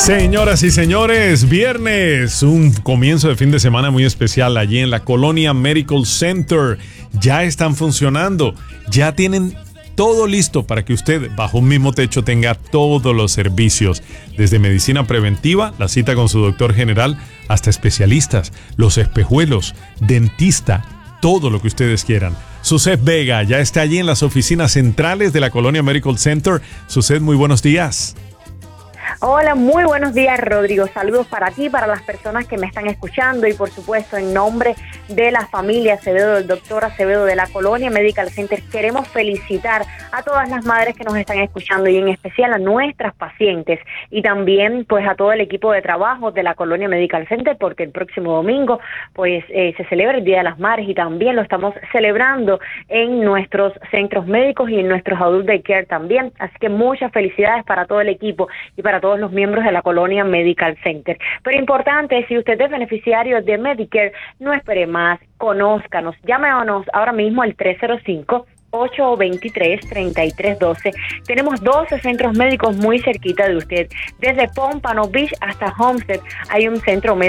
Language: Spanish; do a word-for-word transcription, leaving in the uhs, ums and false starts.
Señoras y señores, viernes, un comienzo de fin de semana muy especial allí en la Colonia Medical Center. Ya están funcionando, ya tienen todo listo para que usted bajo un mismo techo tenga todos los servicios, desde medicina preventiva, la cita con su doctor general, hasta especialistas, los espejuelos, dentista, todo lo que ustedes quieran. Suset Vega ya está allí en las oficinas centrales de la Colonia Medical Center. Suset, muy buenos días. Hola, muy buenos días, Rodrigo. Saludos para ti, para las personas que me están escuchando y por supuesto en nombre de la familia Acevedo, del doctor Acevedo de la Colonia Medical Center, queremos felicitar a todas las madres que nos están escuchando y en especial a nuestras pacientes y también pues a todo el equipo de trabajo de la Colonia Medical Center, porque el próximo domingo pues eh, se celebra el Día de las Madres y también lo estamos celebrando en nuestros centros médicos y en nuestros adult day care también. Así que muchas felicidades para todo el equipo y para todos los miembros de la Colonia Medical Center. Pero importante, si usted es beneficiario de Medicare, no espere más, conózcanos, llámenos ahora mismo al tres cero cinco, ocho dos tres, tres tres uno dos. Tenemos doce centros médicos muy cerquita de usted. Desde Pompano Beach hasta Homestead hay un centro médico